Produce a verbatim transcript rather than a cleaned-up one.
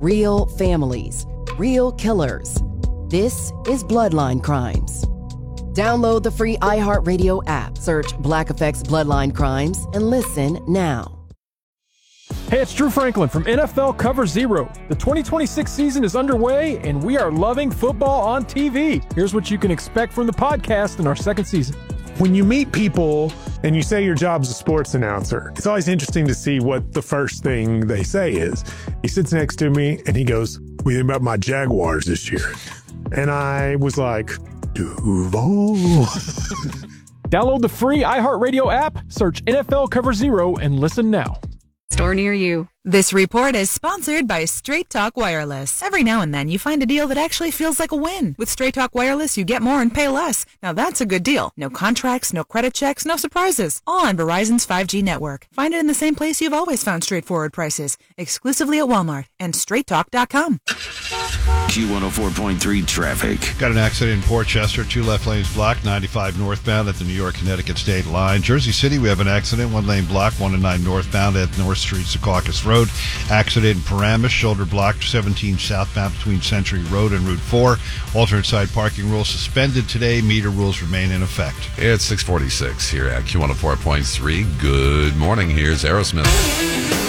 Real families, real killers. This is Bloodline Crimes. Download the free iHeartRadio app, search Black Effects Bloodline Crimes, and listen now. Hey, it's Drew Franklin from N F L Cover Zero. The twenty twenty-six season is underway, and we are loving football on T V. Here's what you can expect from the podcast in our second season. When you meet people and you say your job's a sports announcer, it's always interesting to see what the first thing they say is. He sits next to me and he goes, "What do you think about my Jaguars this year?" And I was like, Duval. Download the free iHeartRadio app, search N F L Cover Zero, and listen now. Store near you. This report is sponsored by Straight Talk Wireless. Every now and then you find a deal that actually feels like a win. With Straight Talk Wireless, you get more and pay less. Now that's a good deal. No contracts, no credit checks, no surprises. All on Verizon's five G network. Find it in the same place you've always found straightforward prices. Exclusively at Walmart and straight talk dot com. Q one oh four point three traffic. Got an accident in Port Chester. Two left lanes blocked. ninety-five northbound at the New York-Connecticut state line. Jersey City, we have an accident. One lane blocked. one and nine northbound at North Street, Secaucus Road. Accident in Paramus. Shoulder blocked. seventeen southbound between Century Road and Route four. Alternate side parking rules suspended today. Meter rules remain in effect. It's six forty-six here at Q one oh four point three. Good morning. Here's Aerosmith.